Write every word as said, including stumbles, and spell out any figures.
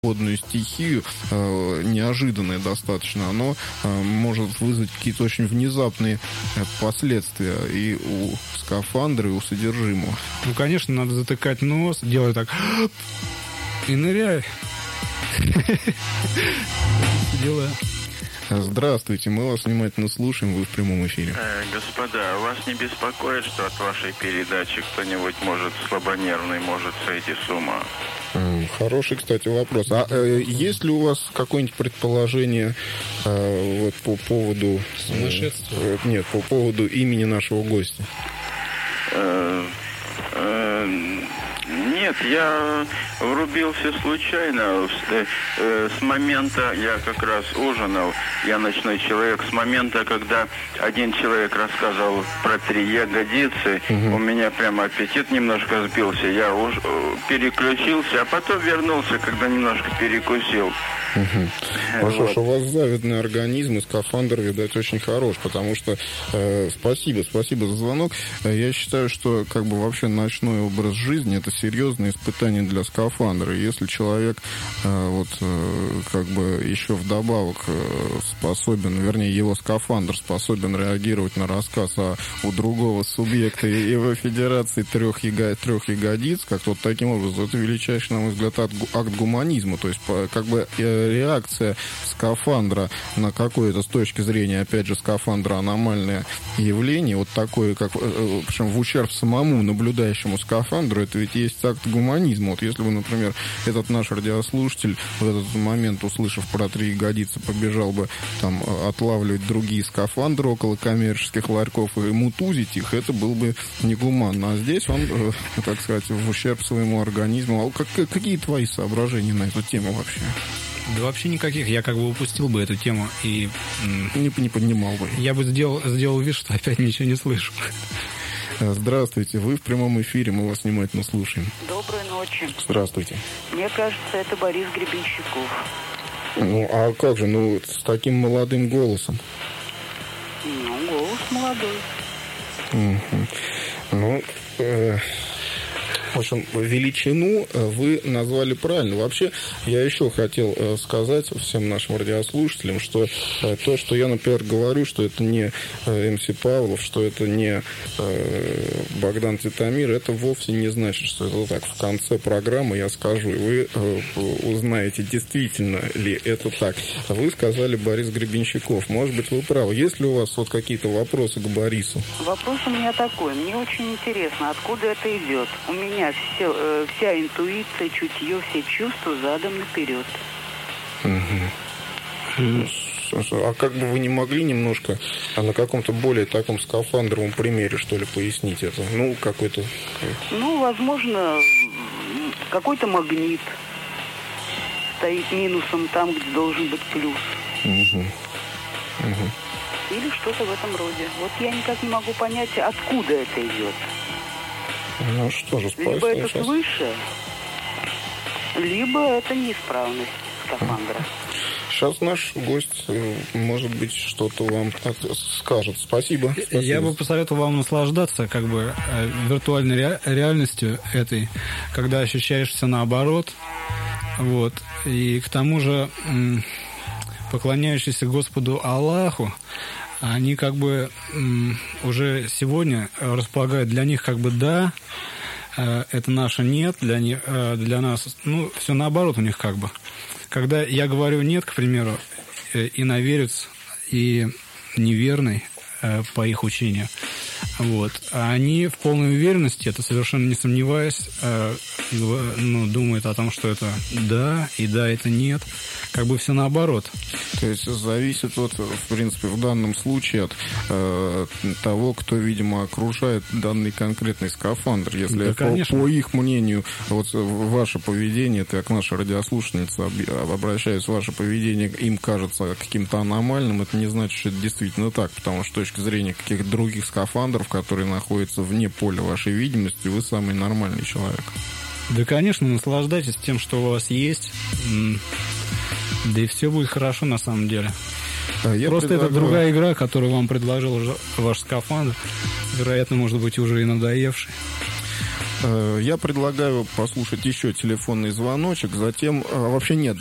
водную стихию, э, неожиданное достаточно, оно э, может вызвать какие-то очень внезапные э, последствия и у скафандра, и у содержимого. Ну, конечно, надо затыкать нос, делать так и ныряй. Делаю. Здравствуйте, мы вас внимательно слушаем, вы в прямом эфире. Э, господа, вас не беспокоит, что от вашей передачи кто-нибудь может слабонервный может сойти с ума? Хороший, кстати, вопрос. А э, есть ли у вас какое-нибудь предположение э, вот, по поводу... Сумасшествия? Э, нет, по поводу имени нашего гостя? Э, э, нет, я врубился случайно. С, э, с момента, я как раз ужинал, я ночной человек, с момента, когда один человек рассказывал про три ягодицы, угу. у меня прямо аппетит немножко сбился. Я уж переключился, а потом вернулся, когда немножко перекусил. Угу. Хорошо, вот. Что у вас завидный организм, и скафандр, видать, очень хорош, потому что э, спасибо, спасибо за звонок. Я считаю, что как бы вообще ночной образ жизни — это серьезное испытание для скафандра. Если человек э, вот э, как бы еще вдобавок э, способен, вернее, его скафандр способен реагировать на рассказ а у другого субъекта и в федерации трех, яго, трех ягодиц, как вот таким образом, это величайший, на мой взгляд, акт, акт гуманизма. То есть как бы э, реакция скафандра на какое-то, с точки зрения, опять же, скафандра, аномальное явление, вот такое, как, причем в ущерб самому наблюдающему скафандру, это ведь есть акт гуманизма. Вот если бы, например, этот наш радиослушатель в этот момент, услышав про три ягодицы, побежал бы там отлавливать другие скафандры около коммерческих ларьков и мутузить их, это было бы негуманно. А здесь он, так сказать, в ущерб своему организму. А как, какие твои соображения на эту тему вообще? Да вообще никаких. Я как бы упустил бы эту тему и... Не, не поднимал бы. Я бы сделал, сделал вид, что опять ничего не слышу. Здравствуйте, вы в прямом эфире, мы вас внимательно слушаем. Доброй ночи. Здравствуйте. Мне кажется, это Борис Гребенщиков. Ну, а как же, ну, с таким молодым голосом? Ну, голос молодой. Угу. Ну, э... в общем, величину вы назвали правильно. Вообще, я еще хотел сказать всем нашим радиослушателям, что то, что я, например, говорю, что это не эм эс Павлов, что это не Богдан Титамир, это вовсе не значит, что это так. В конце программы я скажу, и вы узнаете, действительно ли это так. Вы сказали Борис Гребенщиков. Может быть, вы правы. Есть ли у вас вот какие-то вопросы к Борису? Вопрос у меня такой. Мне очень интересно, откуда это идет. У меня Все, вся интуиция, чутье, все чувства задом наперед. Угу. А как бы вы не могли немножко а на каком-то более таком скафандровом примере, что ли, пояснить это? Ну, какой-то... Ну, возможно, какой-то магнит стоит минусом там, где должен быть плюс. Угу. Угу. Или что-то в этом роде. Вот я никак не могу понять, откуда это идет. Ну что же, спасибо. Либо это сейчас. свыше, либо это неисправность скафандра. Сейчас наш гость, может быть, что-то вам скажет. Спасибо. Спасибо. Я бы посоветовал вам наслаждаться как бы виртуальной ре- реальностью этой, когда ощущаешь все наоборот. Вот. И к тому же поклоняющиеся Господу Аллаху, они как бы м, уже сегодня располагают для них как бы да, э, это наше нет, для, них, э, для нас, ну, все наоборот у них как бы. Когда я говорю нет, к примеру, э, иноверец и неверный э, по их учению, вот, а они в полной уверенности, это совершенно не сомневаясь, э, ну, думают о том, что это да, и да, это нет. Как бы все наоборот. То есть зависит, вот, в принципе, в данном случае от э, того, кто, видимо, окружает данный конкретный скафандр. Если да, по, по их мнению, вот ваше поведение, это как наша радиослушательница обращаюсь, ваше поведение им кажется каким-то аномальным, это не значит, что это действительно так, потому что с точки зрения каких-то других скафандров, которые находятся вне поля вашей видимости, вы самый нормальный человек. Да, конечно, наслаждайтесь тем, что у вас есть. Да и все будет хорошо на самом деле. Я Просто предлагаю... это другая игра, которую вам предложил ваш скафандр. Вероятно, может быть, уже и надоевший. Я предлагаю послушать еще телефонный звоночек, затем... Вообще нет,